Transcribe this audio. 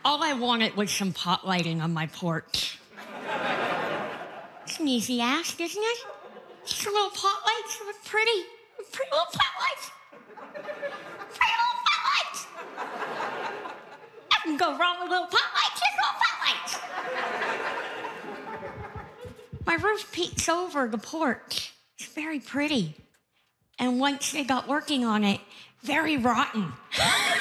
All I wanted was some pot lighting on my porch. It's an easy ask, isn't it? Just a little pot lights with pretty little pot lights. Pretty little pot lights. I can go wrong with little pot lights. Here's little pot lights. My roof peeks over the porch. It's very pretty. And once they got working on it, very rotten.